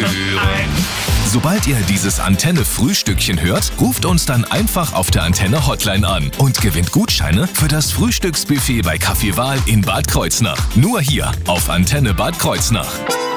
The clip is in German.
hören. Sobald ihr dieses Antenne-Frühstückchen hört, ruft uns dann einfach auf der Antenne-Hotline an und gewinnt Gutscheine für das Frühstücksbuffet bei Café Wahl in Bad Kreuznach. Nur hier auf Antenne Bad Kreuznach.